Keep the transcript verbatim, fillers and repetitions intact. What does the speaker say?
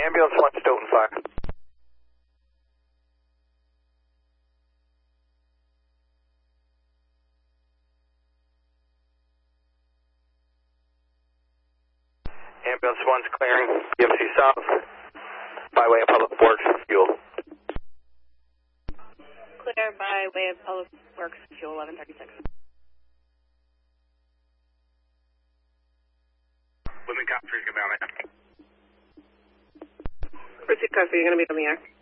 Ambulance one, Stoughton Fire. Ambulance one's clearing B M C South, byway of Public Works, fuel. Clear by way of Public Works, fuel eleven thirty-six. Women cop three is going to be on there. Pursuit car, so you're going to be on the air.